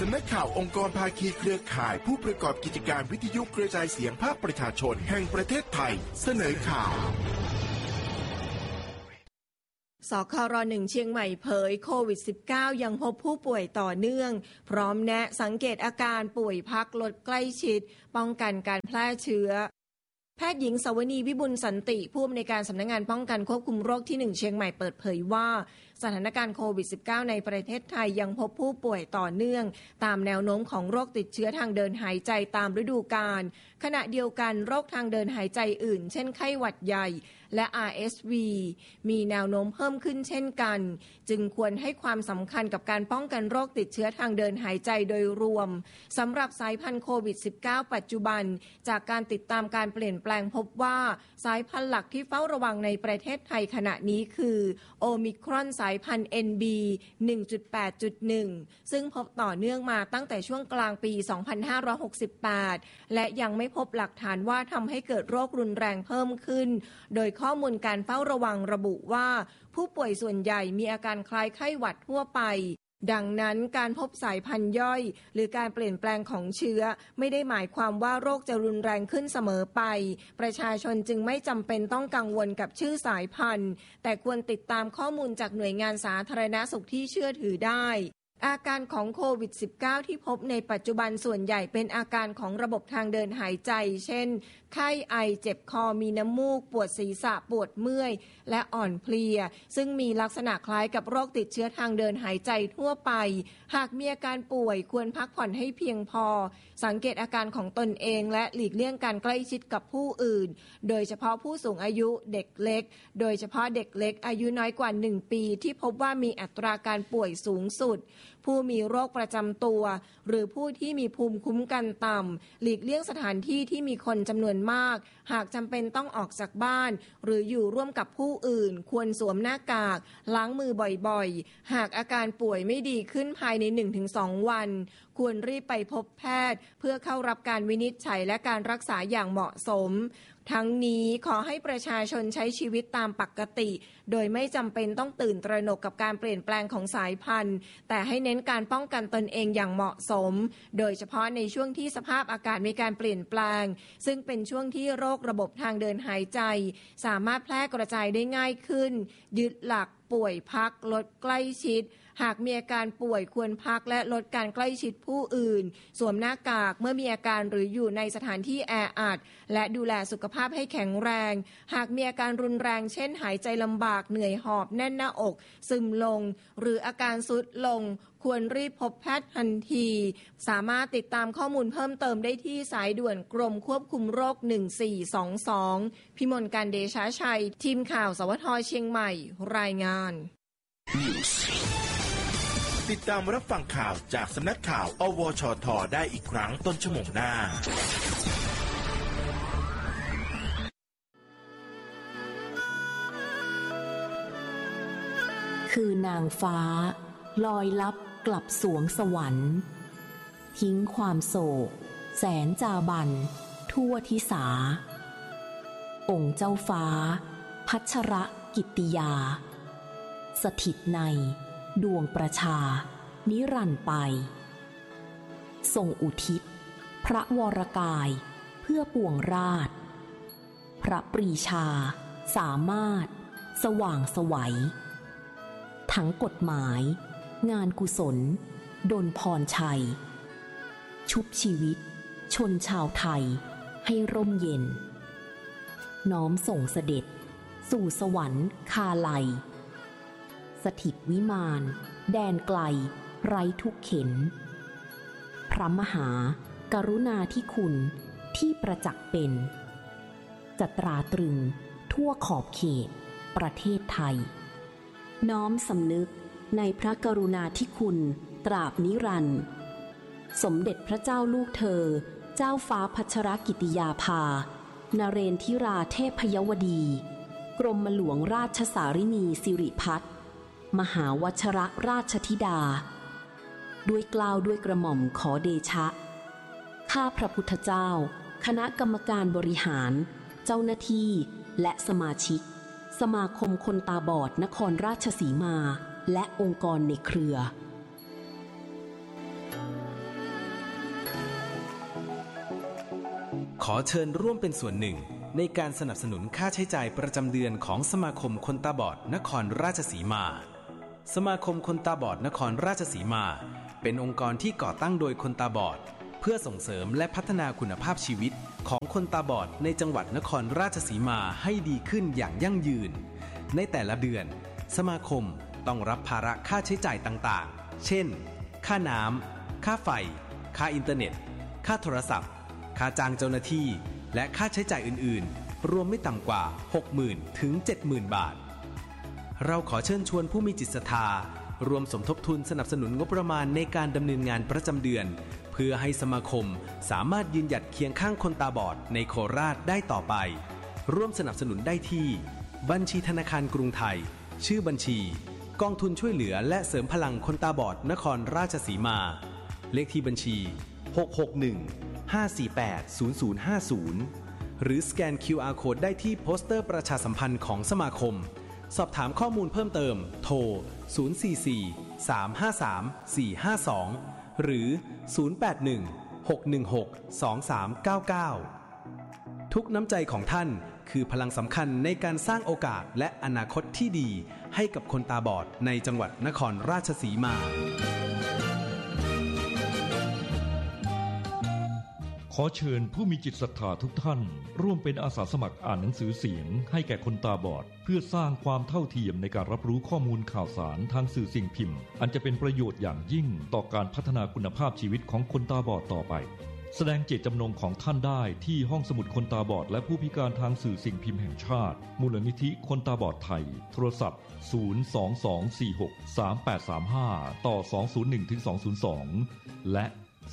สำนักข่าวองค์กรภาคีเครือข่ายผู้ประกอบกิจการวิทยุกระจายเสียงภาคประชาชนแห่งประเทศไทยเสนอข่าวสคร.1 เชียงใหม่เผยโควิด -19 ยังพบผู้ป่วยต่อเนื่องพร้อมแนะสังเกตอาการป่วยพักลดใกล้ชิดป้องกันการแพร่เชื้อแพทย์หญิงสวนีวิบุลสันติผู้อำนวยการสำนักงานป้องกันควบคุมโรคที่1เชียงใหม่เปิดเผยว่าสถานการณ์โควิด -19 ในประเทศไทยยังพบผู้ป่วยต่อเนื่องตามแนวโน้มของโรคติดเชื้อทางเดินหายใจตามฤดูกาลขณะเดียวกันโรคทางเดินหายใจอื่นเช่นไข้หวัดใหญ่และ RSV มีแนวโน้มเพิ่มขึ้นเช่นกันจึงควรให้ความสำคัญกับการป้องกันโรคติดเชื้อทางเดินหายใจโดยรวมสำหรับสายพันธุ์โควิด -19 ปัจจุบันจากการติดตามการเปลี่ยนแปลงพบว่าสายพันธุ์หลักที่เฝ้าระวังในประเทศไทยขณะนี้คือโอมิครอนสายพันธุ์ NB 1.8.1 ซึ่งพบต่อเนื่องมาตั้งแต่ช่วงกลางปี 2568 และยังไม่พบหลักฐานว่าทำให้เกิดโรครุนแรงเพิ่มขึ้นโดยข้อมูลการเฝ้าระวังระบุว่าผู้ป่วยส่วนใหญ่มีอาการคล้ายไข้หวัดทั่วไปดังนั้นการพบสายพันธุ์ย่อยหรือการเปลี่ยนแปลงของเชื้อไม่ได้หมายความว่าโรคจะรุนแรงขึ้นเสมอไปประชาชนจึงไม่จำเป็นต้องกังวลกับชื่อสายพันธุ์แต่ควรติดตามข้อมูลจากหน่วยงานสาธารณสุขที่เชื่อถือได้อาการของโควิด -19 ที่พบในปัจจุบันส่วนใหญ่เป็นอาการของระบบทางเดินหายใจเช่นไข้ไอเจ็บคอมีน้ำมูกปวดศีรษะปวดเมื่อยและอ่อนเพลียซึ่งมีลักษณะคล้ายกับโรคติดเชื้อทางเดินหายใจทั่วไปหากมีอาการป่วยควรพักผ่อนให้เพียงพอสังเกตอาการของตนเองและหลีกเลี่ยงการใกล้ชิดกับผู้อื่นโดยเฉพาะผู้สูงอายุเด็กเล็กโดยเฉพาะเด็กเล็กอายุน้อยกว่า1 ปีที่พบว่ามีอัตราการป่วยสูงสุดผู้มีโรคประจำตัวหรือผู้ที่มีภูมิคุ้มกันต่ำหลีกเลี่ยงสถานที่ที่มีคนจำนวนมากหากจำเป็นต้องออกจากบ้านหรืออยู่ร่วมกับผู้อื่นควรสวมหน้ากากล้างมือบ่อยๆหากอาการป่วยไม่ดีขึ้นภายใน 1-2 วันควรรีบไปพบแพทย์เพื่อเข้ารับการวินิจฉัยและการรักษาอย่างเหมาะสมทั้งนี้ขอให้ประชาชนใช้ชีวิตตามปกติโดยไม่จำเป็นต้องตื่นตระหนกกับการเปลี่ยนแปลงของสายพันธุ์แต่ให้เน้นการป้องกันตนเองอย่างเหมาะสมโดยเฉพาะในช่วงที่สภาพอากาศมีการเปลี่ยนแปลงซึ่งเป็นช่วงที่โรคระบบทางเดินหายใจสามารถแพร่กระจายได้ง่ายขึ้นยึดหลักป่วยพักลดใกล้ชิดหากมีอาการป่วยควรพักและลดการใกล้ชิดผู้อื่นสวมหน้ากากเมื่อมีอาการหรืออยู่ในสถานที่แออัดและดูแลสุขภาพให้แข็งแรงหากมีอาการรุนแรงเช่นหายใจลำบากเหนื่อยหอบแน่นหน้าอกซึมลงหรืออาการทรุดลงควรรีบพบแพทย์ทันทีสามารถติดตามข้อมูลเพิ่มเติมได้ที่สายด่วนกรมควบคุมโรค1422พิมลการเดชะชัยทีมข่าวสวท.เชียงใหม่รายงานติดตามรับฟังข่าวจากสำนักข่าวอวชท.ได้อีกครั้งต้นชั่วโมงหน้าคือนางฟ้าลอยลับกลับสวงสวรรค์ทิ้งความโศกแสนจาบันทั่วทิสาองค์เจ้าฟ้าพัชรกิตติยาสถิตในดวงประชานิรันดร์ไปทรงอุทิศพระวรกายเพื่อปวงราชพระปรีชาสามารถสว่างไสวทั้งกฎหมายงานกุศลดลพรชัยชุบชีวิตชนชาวไทยให้ร่มเย็นน้อมส่งเสด็จสู่สวรรค์คาไลสถิตวิมานแดนไกลไร้ทุกเข็ญพระมหากรุณาธิคุณที่ประจักษ์เป็นจะตราตรึงทั่วขอบเขตประเทศไทยน้อมสำนึกในพระกรุณาธิคุณตราบนิรันดร์สมเด็จพระเจ้าลูกเธอเจ้าฟ้าพัชรกิติยาภานเรนทิราเทพยวดีกรมหลวงราชสารินีสิริพัฒน์มหาวชรราชธิดาด้วยเกล้าด้วยกระหม่อมขอเดชะข้าพระพุทธเจ้าคณะกรรมการบริหารเจ้าหน้าที่และสมาชิกสมาคมคนตาบอดนครราชสีมาและองค์กรในเครือขอเชิญร่วมเป็นส่วนหนึ่งในการสนับสนุนค่าใช้จ่ายประจำเดือนของสมาคมคนตาบอดนครราชสีมาสมาคมคนตาบอดนครราชสีมาเป็นองค์กรที่ก่อตั้งโดยคนตาบอดเพื่อส่งเสริมและพัฒนาคุณภาพชีวิตของคนตาบอดในจังหวัดนครราชสีมาให้ดีขึ้นอย่างยั่งยืนในแต่ละเดือนสมาคมต้องรับภาระค่าใช้จ่ายต่างๆเช่นค่าน้ำค่าไฟค่าอินเทอร์เน็ตค่าโทรศัพท์ค่าจ้างเจ้าหน้าที่และค่าใช้จ่ายอื่นๆรวมไม่ต่ำกว่า 60,000 ถึง 70,000 บาทเราขอเชิญชวนผู้มีจิตศรัทธารวมสมทบทุนสนับสนุนงบประมาณในการดำเนินงานประจำเดือนเพื่อให้สมาคมสามารถยืนหยัดเคียงข้างคนตาบอดในโคราชได้ต่อไปร่วมสนับสนุนได้ที่บัญชีธนาคารกรุงไทยชื่อบัญชีกองทุนช่วยเหลือและเสริมพลังคนตาบอดนครราชสีมาเลขที่บัญชี661-548-0050หรือสแกน QR Code ได้ที่โปสเตอร์ประชาสัมพันธ์ของสมาคมสอบถามข้อมูลเพิ่มเติมโทร044-353-452หรือ081-616-2399ทุกน้ำใจของท่านคือพลังสำคัญในการสร้างโอกาสและอนาคตที่ดีให้กับคนตาบอดในจังหวัดนครราชสีมาขอเชิญผู้มีจิตศรัทธาทุกท่านร่วมเป็นอาสาสมัครอ่านหนังสือเสียงให้แก่คนตาบอดเพื่อสร้างความเท่าเทียมในการรับรู้ข้อมูลข่าวสารทางสื่อสิ่งพิมพ์อันจะเป็นประโยชน์อย่างยิ่งต่อการพัฒนาคุณภาพชีวิตของคนตาบอดต่อไปแสดงเจตจำนงของท่านได้ที่ห้องสมุดคนตาบอดและผู้พิการทางสื่อสิ่งพิมพ์แห่งชาติมูลนิธิคนตาบอดไทยโทรศัพท์022463835ต่อ201-202และ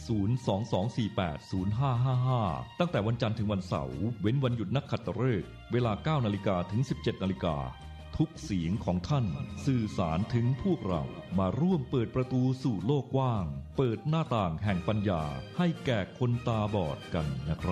022480555ตั้งแต่วันจันทร์ถึงวันเสาร์เว้นวันหยุดนักขัตฤกษ์เวลา 9:00 นถึง 17:00 นทุกเสียงของท่านสื่อสารถึงพวกเรามาร่วมเปิดประตูสู่โลกกว้างเปิดหน้าต่างแห่งปัญญาให้แก่คนตาบอดกันนะครับ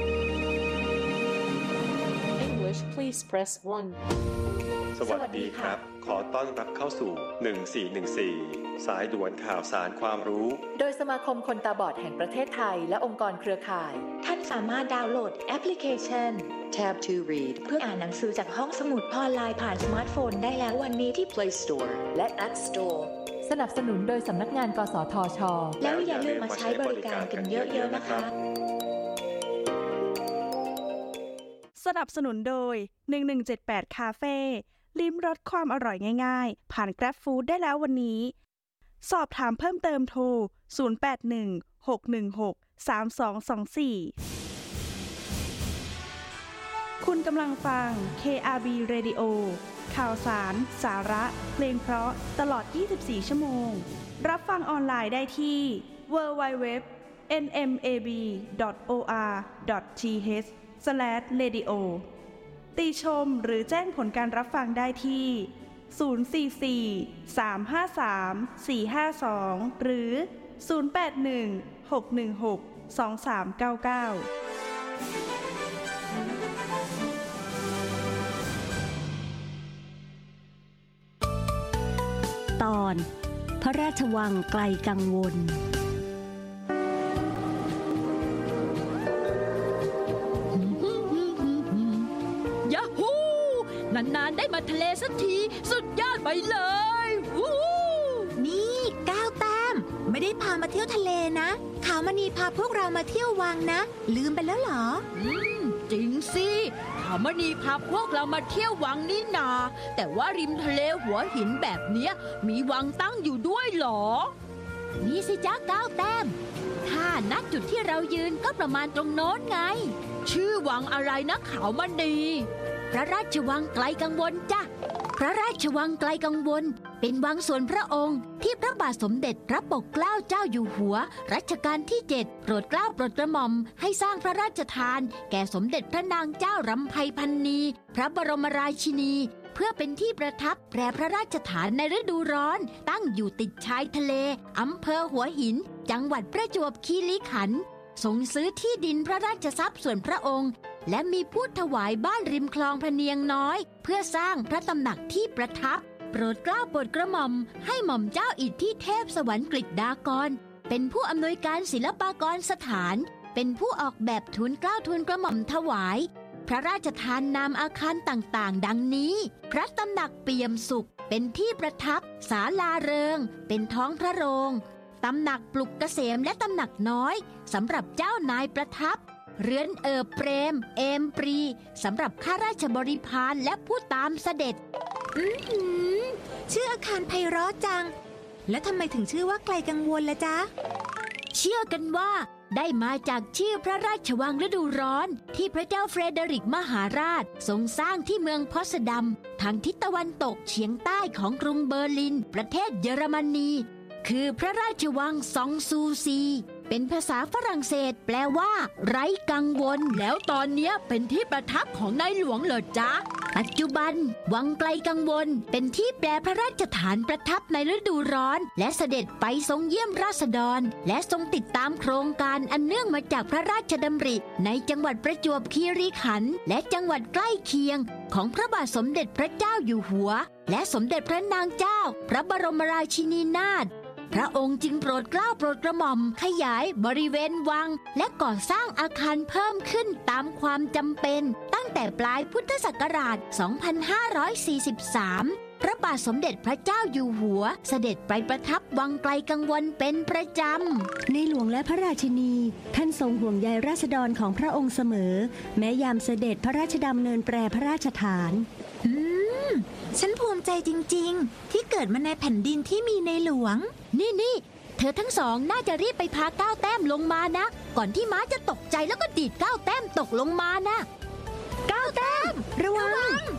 English please press 1 สวัสดีครับขอต้อนรับเข้าสู่1414สายด่วนข่าวสารความรู้โดยสมาคมคนตาบอดแห่งประเทศไทยและองค์กรเครือข่ายท่านสามารถดาวน์โหลดแอปพลิเคชัน Tab to Read เพื่ออ่านหนังสือจากห้องสมุดออนไลน์ผ่านสมาร์ทโฟนได้แล้ววันนี้ที่ Play Store และ App Store สนับสนุนโดยสำนักงานกสทช. แล้วอย่าลืมมาใช้บริการกันเยอะๆนะคะสนับสนุนโดย1178คาเฟ่ลิ้มรสความอร่อยง่ายๆผ่าน Grab Food ได้แล้ววันนี้สอบถามเพิ่มเติมโทร0816163224คุณกำลังฟัง KRB Radio ข่าวสารสาระเพลงเพราะตลอด24ชั่วโมงรับฟังออนไลน์ได้ที่ www.nmab.or.th/radio ติชมหรือแจ้งผลการรับฟังได้ที่044-353-452หรือ081-616-2399 ตอนพระราชวังไกลกังวลยาฮูนานๆได้มาทะเลสักทีสุดยอดไปเลยวู้นี่ก้าวแต้มไม่ได้พามาเที่ยวทะเลนะขาวมณีพาพวกเรามาเที่ยววังนะลืมไปแล้วเหรอจริงสิขาวมณีพาพวกเรามาเที่ยววังนี่นาแต่ว่าริมทะเลหัวหินแบบเนี้ยมีวังตั้งอยู่ด้วยเหรอนี่สิจ้าก้าวแต้มถ้านัดจุดที่เรายืนก็ประมาณตรงโน้นไงชื่อวังอะไรนะขาวมณีพระราชวังไกลกังวลจ้ะพระราชวังไกลกังวลเป็นวังส่วนพระองค์ที่พระบาทสมเด็จพระปกเกล้าเจ้าอยู่หัวรัชกาลที่7โปรดเกล้าโปรดกระหม่อมให้สร้างพระราชทานแก่สมเด็จพระนางเจ้ารำไพพรรณีพระบรมราชินีเพื่อเป็นที่ประทับแปรพระราชฐานในฤดูร้อนตั้งอยู่ติดชายทะเลอำเภอหัวหินจังหวัดประจวบคีรีขันธ์ทรงซื้อที่ดินพระราชทรัพย์ส่วนพระองค์และมีผู้ถวายบ้านริมคลองพะเนียงน้อยเพื่อสร้างพระตำหนักที่ประทับโปรดเกล้าโปรดกระหม่อมให้หม่อมเจ้าอิทธิเทพสวรรค์กฤษฎากรเป็นผู้อำนวยการศิลปากรสถานเป็นผู้ออกแบบทูลเกล้าทูลกระหม่อมถวายพระราชทานนามอาคารต่างๆดังนี้พระตำหนักเปี่ยมสุขเป็นที่ประทับศาลาเริงเป็นท้องพระโรงตำหนักปลุกเกษมและตำหนักน้อยสำหรับเจ้านายประทับเรือนเปรมเอมปรีสำหรับข้าราชบริพารและผู้ตามเสด็จชื่ออาคารไพเราะจังแล้วทำไมถึงชื่อว่าไกลกังวลล่ะจ๊ะเชื่อกันว่าได้มาจากชื่อพระราชวังฤดูร้อนที่พระเจ้าเฟรเดริกมหาราชทรงสร้างที่เมืองพอสดัมทางทิศตะวันตกเฉียงใต้ของกรุงเบอร์ลินประเทศเยอรมนีคือพระราชวังซองซูซีเป็นภาษาฝรั่งเศสแปลว่าไร้กังวลแล้วตอนนี้เป็นที่ประทับของนายหลวงเหรอจ๊ะปัจจุบันวังไกลกังวลเป็นที่แปรพระราชฐานประทับในฤดูร้อนและเสด็จไปทรงเยี่ยมราษฎรและทรงติดตามโครงการอันเนื่องมาจากพระราชดำริในจังหวัดประจวบคีรีขันธ์และจังหวัดใกล้เคียงของพระบาทสมเด็จพระเจ้าอยู่หัวและสมเด็จพระนางเจ้าพระบรมราชินีนาถพระองค์จึงโปรดเกล้าโปรดกระหม่อมขยายบริเวณวังและก่อสร้างอาคารเพิ่มขึ้นตามความจำเป็นตั้งแต่ปลายพุทธศักราช 2543 พระบาทสมเด็จพระเจ้าอยู่หัวเสด็จไปประทับวังไกลกังวลเป็นประจำในหลวงและพระราชินีท่านทรงห่วงใยราษฎรของพระองค์เสมอแม้ยามเสด็จพระราชดำเนินแปรพระราชฐานฉันภูมิใจจริงๆที่เกิดมาในแผ่นดินที่มีในหลวงนี่เธอทั้งสองน่าจะรีบไปพาก้าวแต้มลงมานะก่อนที่ม้าจะตกใจแล้วก็ดีดก้าวแต้มตกลงมานะก้าวแต้มระวัง